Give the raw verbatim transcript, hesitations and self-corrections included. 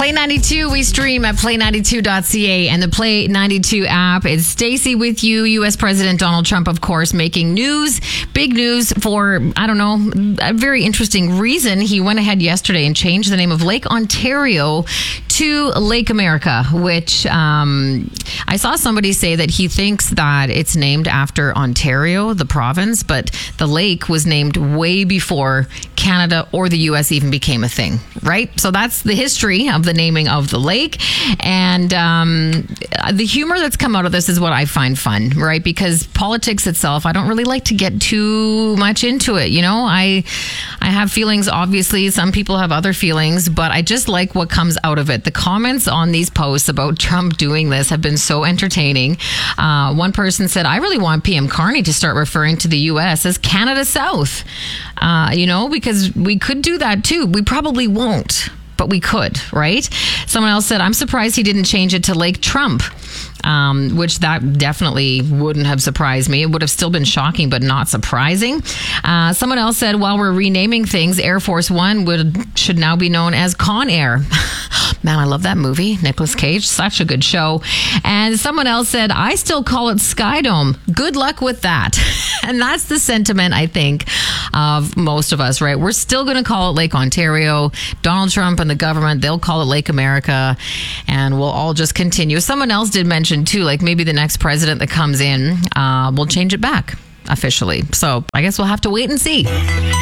Play ninety-two, we stream at play ninety-two dot c a and the Play ninety-two app. It's Stacey with you. U S President Donald Trump, of course, making news, big news for, I don't know, a very interesting reason. He went ahead yesterday and changed the name of Lake Ontario to Lake America, which um, I saw somebody say that he thinks that it's named after Ontario, the province, but the lake was named way before Canada or the U S even became a thing, right? So that's the history of the naming of the lake. And um, the humor that's come out of this is what I find fun, right? Because politics itself, I don't really like to get too much into it. You know, I, I have feelings, obviously. Some people have other feelings, but I just like what comes out of it. The comments on these posts about Trump doing this have been so entertaining. Uh, one person said, I really want P M Carney to start referring to the U S as Canada South, uh, you know, because we could do that too. We probably won't, but we could, right? Someone else said, I'm surprised he didn't change it to Lake Trump, um, which that definitely wouldn't have surprised me. It would have still been shocking, but not surprising. Uh, someone else said, while we're renaming things, Air Force One would should now be known as Con Air. Man, I love that movie. Nicolas Cage, such a good show. And someone else said, I still call it Skydome. Good luck with that. And that's the sentiment, I think, of most of us, right? We're still going to call it Lake Ontario. Donald Trump and the government, they'll call it Lake America, and we'll all just continue. Someone else did mention, too, like maybe the next president that comes in uh, will change it back officially. So I guess we'll have to wait and see.